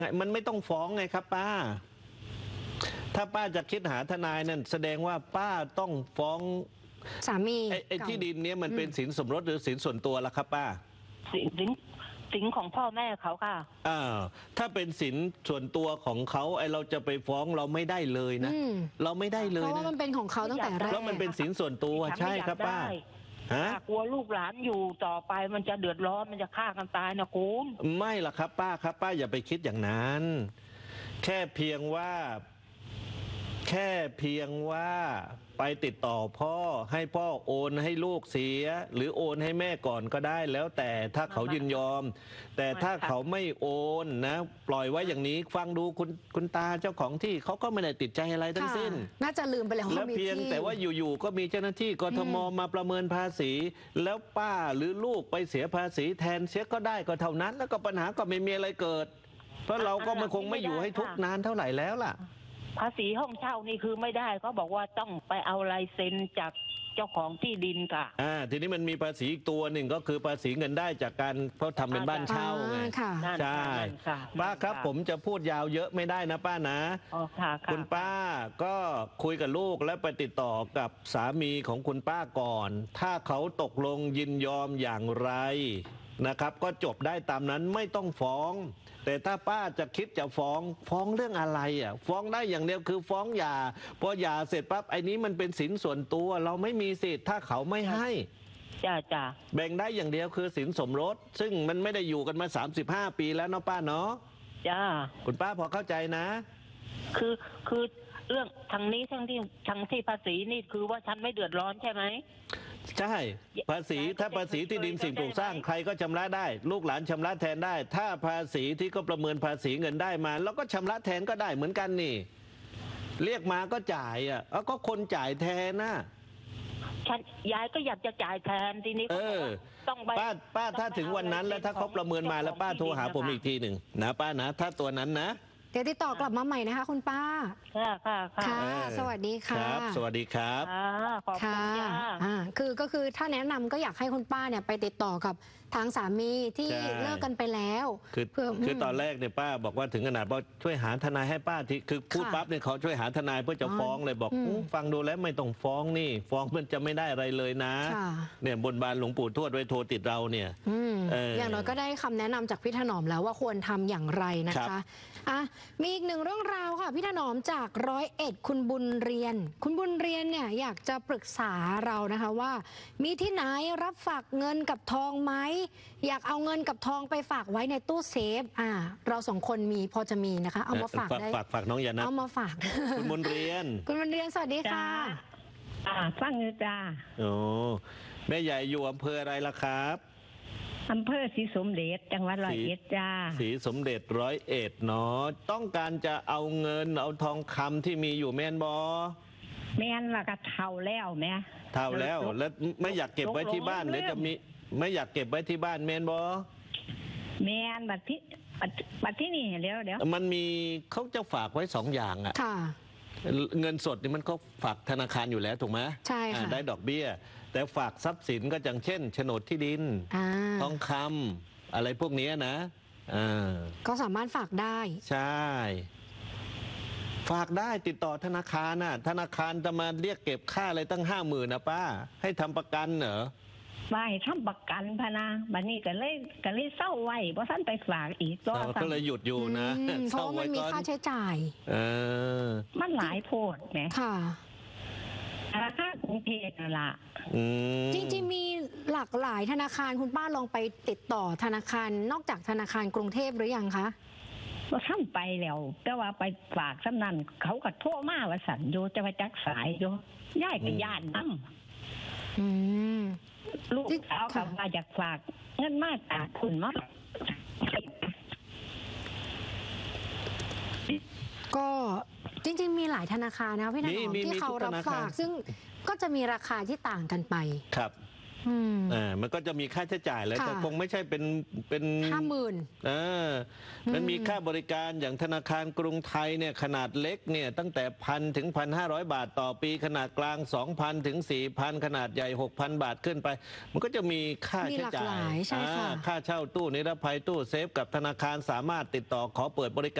มันไม่ต้องฟ้องไงครับป้าถ้าป้าจะคิดหาทนายนั่นแสดงว่าป้าต้องฟ้องสามีไอ้ที่ดินเนี้ยมันเป็นสินสมรสหรือสินส่วนตัวล่ะครับป้าสินของพ่อแม่เขาค่ะถ้าเป็นสินส่วนตัวของเขาไอ้เราจะไปฟ้องเราไม่ได้เลยนะเราไม่ได้เลยนะเพราะว่ามันเป็นของเขาตั้งแต่แรกแล้วมันเป็นสินส่วนตัวใช่ครับป้ากลัวลูกหลานอยู่ต่อไปมันจะเดือดร้อนมันจะฆ่ากันตายนะคุณไม่ล่ะครับป้าครับป้าอย่าไปคิดอย่างนั้นแค่เพียงว่าไปติดต่อพ่อให้พ่อโอนให้ลูกเสียหรือโอนให้แม่ก่อนก็ได้แล้วแต่ถ้าเขายินยอมแต่ถ้าเขาไม่โอนนะปล่อยไว้อย่างนี้ฟังดูคุณตาเจ้าของที่เขาก็ไม่ได้ติดใจอะไรทั้งสิ้นน่าจะลืมไปแล้วแล้วเพียงแต่ว่าอยู่ๆก็มีเจ้าหน้าที่กทมมาประเมินภาษีแล้วป้าหรือลูกไปเสียภาษีแทนเสียก็ได้ก็เท่านั้นแล้วก็ปัญหาก็ไม่มีอะไรเกิดเพราะเราก็คงไม่อยู่ให้ทุกนานเท่าไหร่แล้วล่ะภาษีห้องเช่านี่คือไม่ได้เขาบอกว่าต้องไปเอาลายเซ็นจากเจ้าของที่ดินค่ะทีนี้มันมีภาษีอีกตัวหนึ่งก็คือภาษีเงินได้จากการเพราะทำเป็นบ้านเช่าไงใช่ป้าครับผมจะพูดยาวเยอะไม่ได้นะป้านะคุณป้าก็คุยกับลูกและไปติดต่อกับสามีของคุณป้าก่อนถ้าเขาตกลงยินยอมอย่างไรนะครับก็จบได้ตามนั้นไม่ต้องฟ้องแต่ถ้าป้าจะคิดจะฟ้องเรื่องอะไรฟ้องได้อย่างเดียวคือฟ้องหย่าพอหย่าเสร็จปั๊บไอ้นี้มันเป็นสินส่วนตัวเราไม่มีสิทธิ์ถ้าเขาไม่ให้จ้าแบ่งได้อย่างเดียวคือสินสมรสซึ่งมันไม่ได้อยู่กันมา35 ปีแล้วเนาะป้าเนาะจ้าคุณป้าพอเข้าใจนะคือเรื่องทางนี้ทั้งที่ภาษีนี่คือว่าฉันไม่เดือดร้อนใช่ไหมใช่ภาษีถ้าภาษีที่ดินสิ่งปลูกสร้างใครก็ชำระได้ลูกหลานชำระแทนได้ถ้าภาษีที่ก็ประเมินภาษีเงินได้มาแล้วก็ชำระแทนก็ได้เหมือนกันนี่เรียกมาก็จ่ายก็คนจ่ายแทนนะยายก็อยากจะจ่ายแทนทีนี้ต้องป้าถ้าถึงวันนั้นแล้วถ้าเขาประเมินมาแล้วป้าโทรหาผมอีกทีหนึ่งนะป้านะถ้าตัวนั้นนะเดี๋ยวติดต่อกลับมาใหม่นะคะคุณป้าค่ะสวัสดีค่ะสวัสดีครับขอบคุณค่ะก็คือถ้าแนะนำก็อยากให้คุณป้าเนี่ยไปติดต่อกับทางสามีที่เลิกกันไปแล้วคือตอนแรกเนี่ยป้าบอกว่าถึงขนาดว่าช่วยหาทนายให้ป้าที่คือพูดปั๊บเนี่ยเขาช่วยหาทนายเพื่อจะฟ้องเลยบอกฟังดูแล้วไม่ต้องฟ้องนี่ฟ้องมันจะไม่ได้อะไรเลยนะเนี่ยบนบานหลวงปู่ทวดไว้โทรติดเราเนี่ยอย่างน้อยก็ได้คำแนะนำจากพี่ถนอมแล้วว่าควรทำอย่างไรนะคะมีอีกหนึ่งเรื่องราวค่ะพี่ถนอมจาก101คุณบุญเรียนเนี่ยอยากจะปรึกษาเรานะคะว่ามีที่ไหนรับฝากเงินกับทองไหมอยากเอาเงินกับทองไปฝากไว้ในตู้เซฟเราสองคนพอจะมีนะคะเอามาฝากได้ฝากน้องยานะเอามาฝากคุณบุญเรียนสวัสดีค่ะฟังเลยจ้าโอ้แม่ใหญ่อยู่อำเภออะไรล่ะครับอำเภอศรีสมเด็จจังหวัด101จ้าศรีสมเด็จ101เนาะต้องการจะเอาเงินเอาทองคำที่มีอยู่แม่นบอแม่นละก็เท่าแล้วแม่เท่าแล้วไม่อยากเก็บไว้ที่บ้านหรือจะมีไม่อยากเก็บไว้ที่บ้านแม่นบอแม่นบัดที่นี่เดี๋ยวมันมีเขาจะฝากไว้2 อย่างเงินสดนี่มันก็ฝากธนาคารอยู่แล้วถูกไหมใช่ค่ะได้ดอกเบี้ยแต่ฝากทรัพย์สินก็อย่างเช่นโฉนดที่ดินทองคำอะไรพวกนี้นะก็สามารถฝากได้ใช่ฝากได้ติดต่อธนาคารธนาคารจะมาเรียกเก็บค่าอะไรตั้ง50,000นะป้าให้ทำประกันเหรอไม่ทำประกันพนะบัดนี้ก็เลยเศร้าไว้เพราะท่านไปฝากอีกก็เลยหยุดอยู่นะเพราะมันมีค่าใช้จ่ายมันหลายโพดไหมค่ะราคากรุงเทพนั่นละจริงๆมีหลากหลายธนาคารคุณป้าลองไปติดต่อธนาคารนอกจากธนาคารกรุงเทพหรือยังคะก็ทำไปแล้วแต่ว่าไปฝากสำนันเขาก็โทรมาว่าสันโยจะไปจักสายโยย่ายกับญาตินั่งลูกสาวกับมาจากฝากเงินมากจากคุณมากก็จริงๆมีหลายธนาคารนะพี่ถนอมที่เขารับฝากซึ่งก็จะมีราคาที่ต่างกันไปครับมันก็จะมีค่าใช้จ่ายแล้วแต่คงไม่ใช่เป็น50,000มันมีค่าบริการอย่างธนาคารกรุงไทยเนี่ยขนาดเล็กเนี่ยตั้งแต่1,000 ถึง 1,500 บาทต่อปีขนาดกลาง 2,000 ถึง 4,000 ขนาดใหญ่ 6,000 บาทขึ้นไปมันก็จะมีค่าใช้จ่ายค่าเช่าตู้นิรภัยตู้เซฟกับธนาคารสามารถติดต่อขอเปิดบริการ